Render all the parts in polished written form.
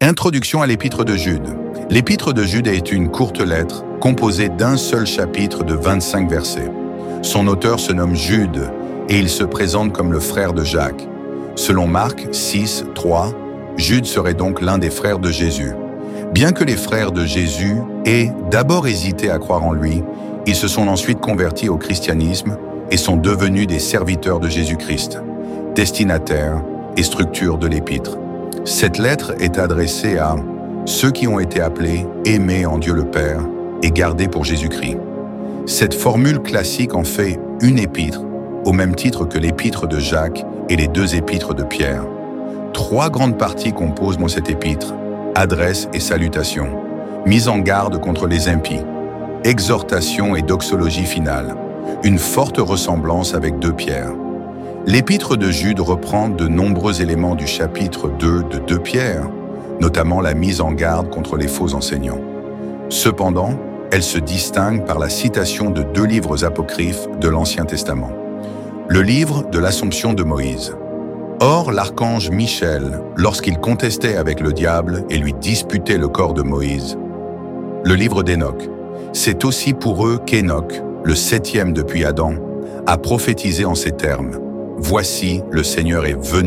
Introduction à l'Épître de Jude. L'Épître de Jude est une courte lettre composée d'un seul chapitre de 25 versets. Son auteur se nomme Jude et il se présente comme le frère de Jacques. Selon Marc 6, 3, Jude serait donc l'un des frères de Jésus. Bien que les frères de Jésus aient d'abord hésité à croire en lui, ils se sont ensuite convertis au christianisme et sont devenus des serviteurs de Jésus-Christ, destinataires et structure de l'Épître. Cette lettre est adressée à ceux qui ont été appelés, aimés en Dieu le Père et gardés pour Jésus-Christ. Cette formule classique en fait une épître, au même titre que l'épître de Jacques et les deux épîtres de Pierre. 3 grandes parties composent cette épître: adresse et salutation, mise en garde contre les impies, exhortation et doxologie finale, une forte ressemblance avec 2 Pierre. L'Épître de Jude reprend de nombreux éléments du chapitre 2 de 2 Pierre, notamment la mise en garde contre les faux enseignants. Cependant, elle se distingue par la citation de 2 livres apocryphes de l'Ancien Testament. Le livre de l'Assomption de Moïse. Or, l'archange Michel, lorsqu'il contestait avec le diable et lui disputait le corps de Moïse. Le livre d'Hénoch. C'est aussi pour eux qu'Hénoch, le 7e depuis Adam, a prophétisé en ces termes: « Voici, le Seigneur est venu ».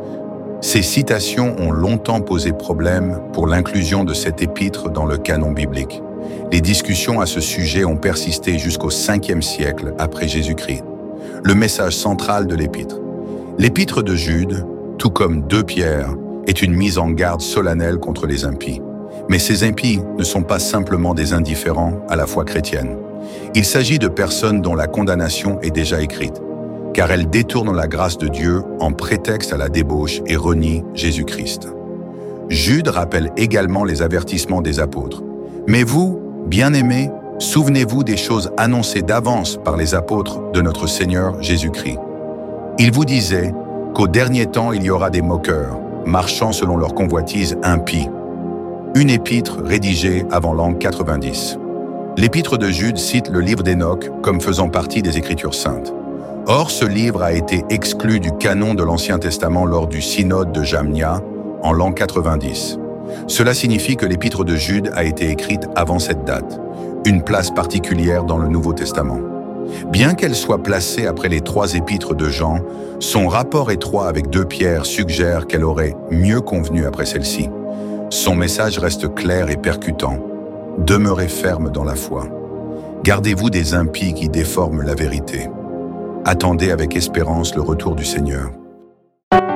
Ces citations ont longtemps posé problème pour l'inclusion de cette épître dans le canon biblique. Les discussions à ce sujet ont persisté jusqu'au 5e siècle après Jésus-Christ. Le message central de l'épître. L'épître de Jude, tout comme 2 Pierre, est une mise en garde solennelle contre les impies. Mais ces impies ne sont pas simplement des indifférents à la foi chrétienne. Il s'agit de personnes dont la condamnation est déjà écrite, car elles détournent la grâce de Dieu en prétexte à la débauche et renient Jésus-Christ. Jude rappelle également les avertissements des apôtres. Mais vous, bien-aimés, souvenez-vous des choses annoncées d'avance par les apôtres de notre Seigneur Jésus-Christ. Ils vous disaient qu'au dernier temps il y aura des moqueurs, marchant selon leur convoitise impie. Une épître rédigée avant l'an 90. L'épître de Jude cite le livre d'Hénoch comme faisant partie des Écritures saintes. Or, ce livre a été exclu du canon de l'Ancien Testament lors du synode de Jamnia en l'an 90. Cela signifie que l'épître de Jude a été écrite avant cette date, une place particulière dans le Nouveau Testament. Bien qu'elle soit placée après les 3 épîtres de Jean, son rapport étroit avec 2 Pierre suggère qu'elle aurait mieux convenu après celle-ci. Son message reste clair et percutant. Demeurez ferme dans la foi. Gardez-vous des impies qui déforment la vérité. Attendez avec espérance le retour du Seigneur.